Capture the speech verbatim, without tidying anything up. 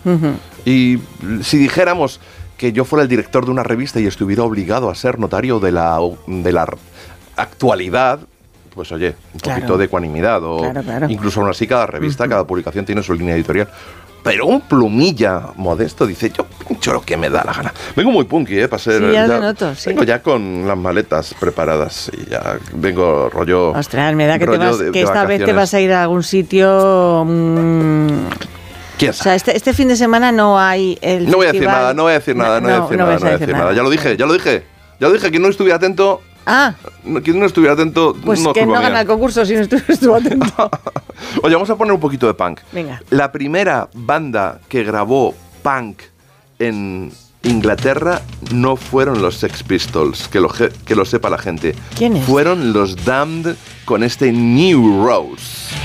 Uh-huh. Y si dijéramos que yo fuera el director de una revista y estuviera obligado a ser notario de la, de la actualidad, pues oye, un claro. poquito de ecuanimidad. O claro, claro. Incluso aún así cada revista, uh-huh. cada publicación tiene su línea editorial. Pero un plumilla modesto dice, yo pincho lo que me da la gana. Vengo muy punky, ¿eh? Para ser, sí, ya, ya lo noto, sí. Vengo ya con las maletas preparadas y ya vengo rollo... Ostras, me da que, te vas, de, que de esta vacaciones. vez te vas a ir a algún sitio... Mmm, ¿Quién o sabe? sea, este, este fin de semana no hay el No voy a decir festival. nada, no voy a decir nada, no, no voy a decir no, nada, no voy a decir nada. nada. Ya lo dije, ya lo dije. Ya lo dije, quien no estuviera atento... Ah. Quien no estuviera atento... Pues no que no gana el concurso si no estuvo atento. Oye, vamos a poner un poquito de punk. Venga. La primera banda que grabó punk en Inglaterra no fueron los Sex Pistols, que lo, que lo sepa la gente. ¿Quiénes? Fueron los Damned con este New Rose.